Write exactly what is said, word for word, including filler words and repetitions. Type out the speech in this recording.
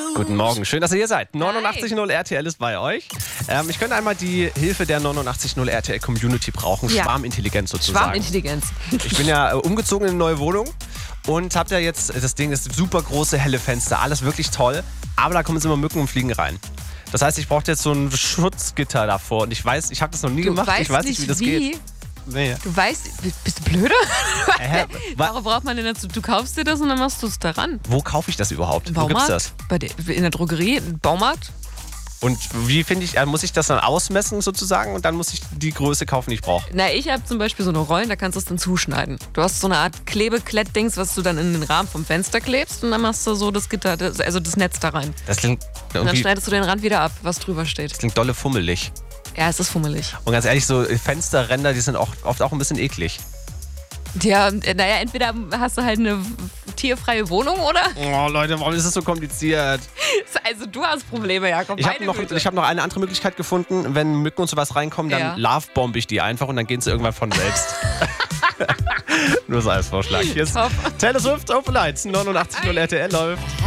Guten Morgen, schön, dass ihr hier seid. neunundachtzig Komma null R T L ist bei euch. Ähm, ich könnte einmal die Hilfe der neunundachtzig Komma null R T L Community brauchen. Ja. Schwarmintelligenz sozusagen. Schwarmintelligenz. Ich bin ja äh, umgezogen in eine neue Wohnung und hab da jetzt, das Ding ist super große, helle Fenster, alles wirklich toll, aber da kommen jetzt immer Mücken und Fliegen rein. Das heißt, ich brauche jetzt so ein Schutzgitter davor und ich weiß, ich habe das noch nie Du gemacht, weißt ich weiß nicht, wie das wie? geht. Nee. Du weißt, bist du blöde? Hä? Wa- Warum braucht man denn dazu? Du kaufst dir das und dann machst du es daran. Wo kaufe ich das überhaupt? Im Wo gibt's Baumarkt? das? Bei der, in der Drogerie, im Baumarkt? Und wie finde ich, äh, muss ich das dann ausmessen sozusagen und dann muss ich die Größe kaufen, die ich brauche? Na, ich habe zum Beispiel so eine Rollen, da kannst du es dann zuschneiden. Du hast so eine Art Klebeklettdings, was du dann in den Rahmen vom Fenster klebst und dann machst du so das Gitter, das, also das Netz da rein. Das klingt Und dann irgendwie, schneidest du den Rand wieder ab, was drüber steht. das klingt dolle fummelig. Ja, es ist fummelig. Und ganz ehrlich, so Fensterränder, die sind auch oft auch ein bisschen eklig. Ja, naja, entweder hast du halt eine tierfreie Wohnung oder. Oh Leute, warum ist das so kompliziert? Also du hast Probleme, Jakob. Ich habe meine noch, Güte. ich hab noch eine andere Möglichkeit gefunden. Wenn Mücken und sowas reinkommen, dann Ja. lovebombe ich die einfach und dann gehen sie irgendwann von selbst. Nur so als Vorschlag. Hier ist Top. Taylor Swift, Open Lights, neunundachtzig Komma null R T L läuft.